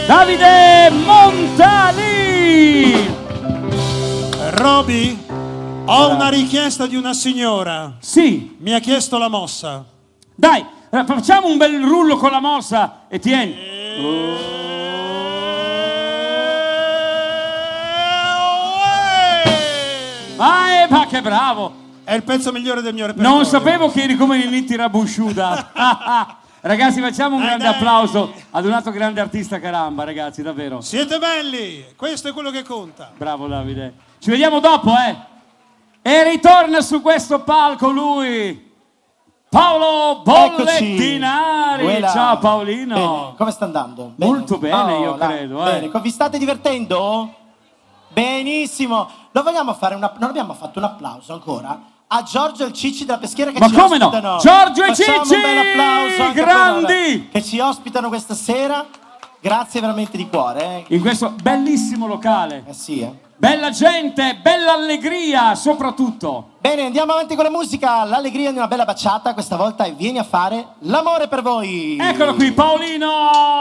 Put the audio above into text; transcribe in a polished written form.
Davide Montali. Roby, ho una richiesta di una signora. Sì. Mi ha chiesto la mossa. Dai, facciamo un bel rullo con la mossa e tieni. Ma che bravo! È il pezzo migliore del mio repertorio. Non sapevo che eri come Ninitti Rabusciuda. Ragazzi, facciamo un grande applauso ad un altro grande artista, caramba, ragazzi, davvero. Siete belli, questo è quello che conta. Bravo Davide. Ci vediamo dopo, E ritorna su questo palco lui, Paolo Bollettinari. Ciao Paolino. Bene. Come sta andando? Bene. Molto bene, io credo. Bene. Vi state divertendo? Benissimo. Lo vogliamo fare non abbiamo fatto un applauso ancora a Giorgio e il Cicci della Peschiera che ci ospitano. No? Giorgio e Facciamo Cicci! Un bel applauso anche grandi! che ci ospitano questa sera. Grazie veramente di cuore. In questo bellissimo locale. Sì. Bella gente, bella allegria, soprattutto. Bene, andiamo avanti con la musica. L'allegria di una bella baciata. Questa volta Vieni a fare l'amore per voi. Eccolo qui, Paolino!